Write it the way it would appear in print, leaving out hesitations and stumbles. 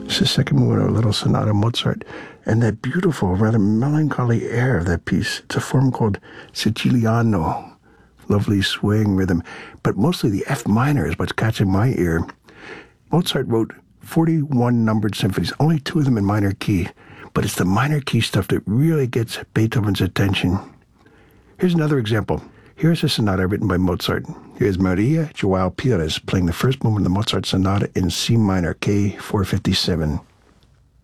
It's the second movement of a little sonata of Mozart. And that beautiful, rather melancholy air of that piece, it's a form called Siciliano. Lovely swing rhythm. But mostly the F minor is what's catching my ear. Mozart wrote 41 numbered symphonies, only 2 of them in minor key. But it's the minor key stuff that really gets Beethoven's attention. Here's another example. Here's a sonata written by Mozart. Here's Maria Joao Pires playing the first movement of the Mozart sonata in C minor, K 457.